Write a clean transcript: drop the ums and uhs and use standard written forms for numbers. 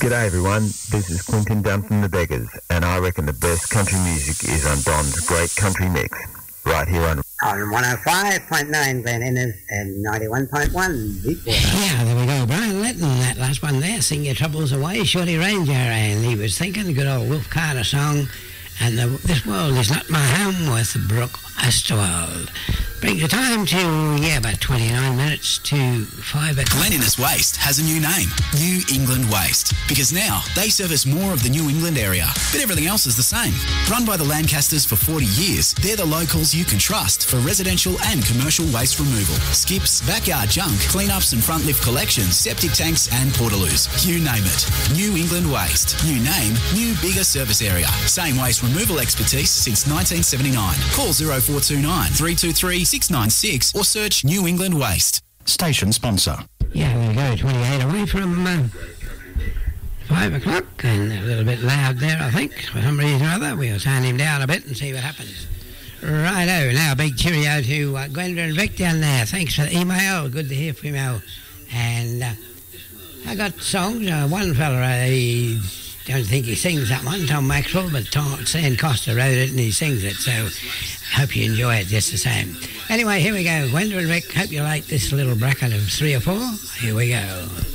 G'day everyone, this is Quinton Dunn from The Beggars, and I reckon the best country music is on Don's Great Country Mix, right here on 105.9 Glen Innes and 91.1 Deepwater. Yeah, there we go. Brian Litton, that last one there, Sing Your Troubles Away, Shorty Ranger, and he was thinking a good old Wolf Carter song, and This World Is Not My Home with Brooke Ostwald. Brings the time to, about 29 minutes to 5 o'clock. Glen Innes Waste has a new name, New England Waste, because now they service more of the New England area, but everything else is the same. Run by the Lancasters for 40 years, they're the locals you can trust for residential and commercial waste removal. Skips, backyard junk, cleanups and front lift collections, septic tanks and portaloos. You name it. New England Waste. New name, new bigger service area. Same waste removal expertise since 1979. Call 0429 323 696 or search New England Waste. Station sponsor. Yeah, there we go, 28 away from 5 o'clock, and a little bit loud there, I think, for some reason or other. We'll turn him down a bit and see what happens. Righto, now a big cheerio to Gwenda and Vic down there. Thanks for the email, good to hear from you. And I got songs, one fella, I don't think he sings that one, Tom Maxwell, but Sam Costa wrote it and he sings it, so hope you enjoy it just the same. Anyway, here we go. Gwenda and Rick, hope you like this little bracket of 3 or 4. Here we go.